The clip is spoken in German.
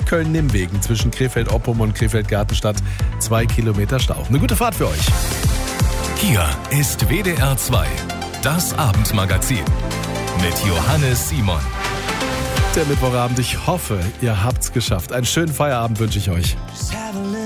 Köln-Nimwegen zwischen Krefeld-Oppum und Krefeld-Gartenstadt. 2 Kilometer Stau. Eine gute Fahrt für euch. Hier ist WDR 2, das Abendmagazin mit Johannes Simon. Der Mittwochabend, ich hoffe, ihr habt's geschafft. Einen schönen Feierabend wünsche ich euch.